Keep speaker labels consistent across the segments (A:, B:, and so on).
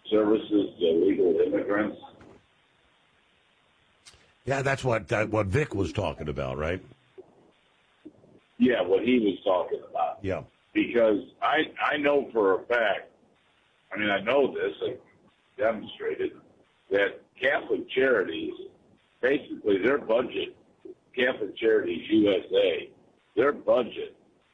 A: services to illegal immigrants.
B: Yeah, that's what Vic was talking about, right?
A: Yeah, what he was talking about.
B: Yeah.
A: Because I know for a fact, I know this, I demonstrated, that Catholic Charities, basically their budget, Catholic Charities USA, their budget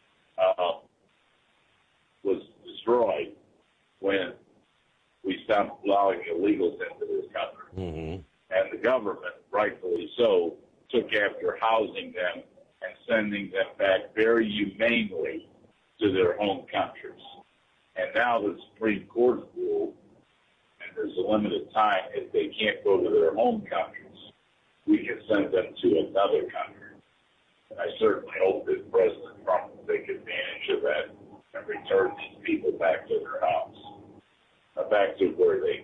A: was destroyed when we stopped allowing illegals into this country.
B: Mm-hmm.
A: And the government, rightfully so, took after housing them and sending them back very humanely to their home countries. And now the Supreme Court ruled, and there's a limited time, if they can't go to their home countries, we can send them to another country. And I certainly hope that President Trump will take advantage of that and return these people back to their house, back to where they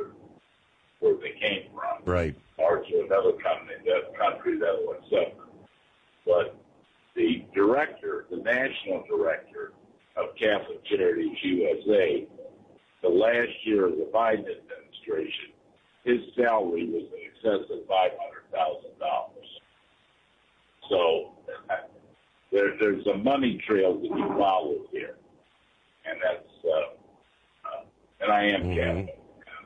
A: came from,
B: right,
A: or to another country that will accept them. But the director, the national director of Catholic Charities USA, the last year of the Biden administration, his salary was in excess of $500,000. So there's a money trail to be followed here, and that's and I am Catholic,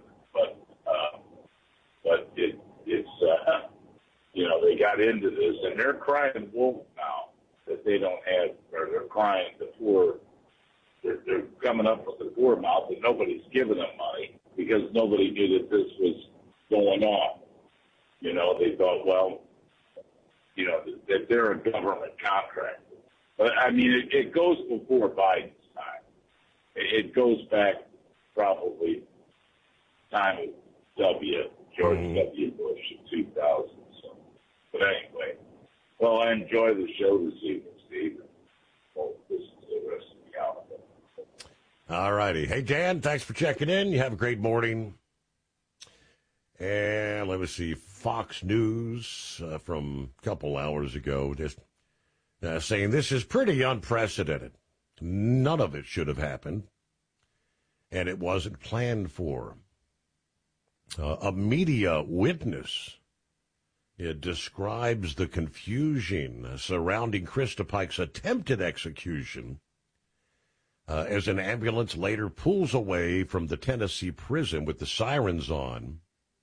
A: but it's they got into this, and they're crying wolf now that they don't have, or they're crying the poor. They're coming up with the poor mouth, and nobody's giving them money because nobody knew that this was going on. They thought, well, that they're a government contractor. But, it goes before Biden's time. It goes back probably time of George W. Bush in 2000. So. But anyway, well, I enjoy the show this evening, Steve. Well, this is the rest of the hour.
B: All righty. Hey, Dan, thanks for checking in. You have a great morning. And let me see, Fox News from a couple hours ago just saying this is pretty unprecedented. None of it should have happened, and it wasn't planned for. A media witness describes the confusion surrounding Krista Pike's attempted execution as an ambulance later pulls away from the Tennessee prison with the sirens on.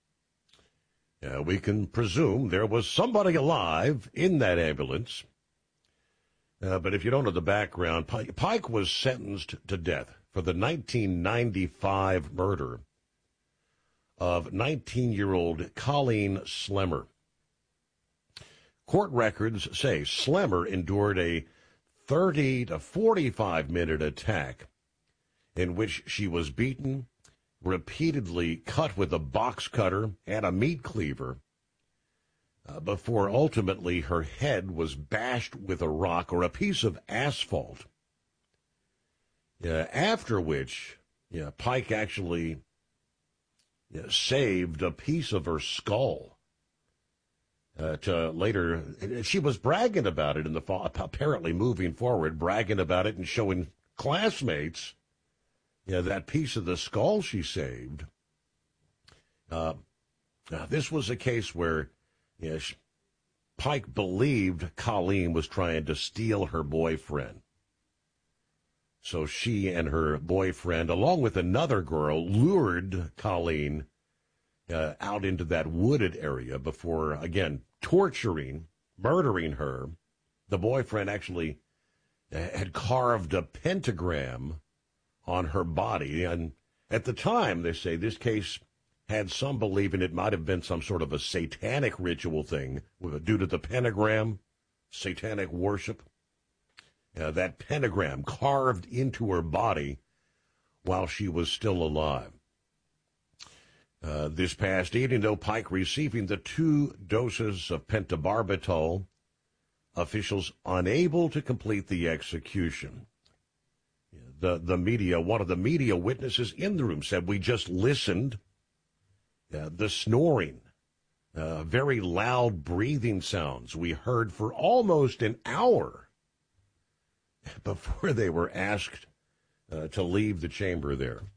B: We can presume there was somebody alive in that ambulance. But if you don't know the background, Pike was sentenced to death for the 1995 murder of 19-year-old Colleen Slemmer. Court records say Slemmer endured a 30 to 45-minute attack in which she was beaten, repeatedly cut with a box cutter and a meat cleaver, before ultimately her head was bashed with a rock or a piece of asphalt. After which, Pike actually saved a piece of her skull to later. She was bragging about it in the fall, apparently moving forward, bragging about it and showing classmates that piece of the skull she saved. This was a case where Pike believed Colleen was trying to steal her boyfriend. So she and her boyfriend, along with another girl, lured Colleen out into that wooded area before, again, torturing, murdering her. The boyfriend actually had carved a pentagram on her body. And at the time, they say this case had some believing it might have been some sort of a satanic ritual thing due to the pentagram, satanic worship. That pentagram carved into her body while she was still alive. This past evening, though, Pike receiving the 2 doses of pentobarbital, officials unable to complete the execution. The media, one of the media witnesses in the room said, we just listened. The snoring, very loud breathing sounds we heard for almost an hour before they were asked to leave the chamber there.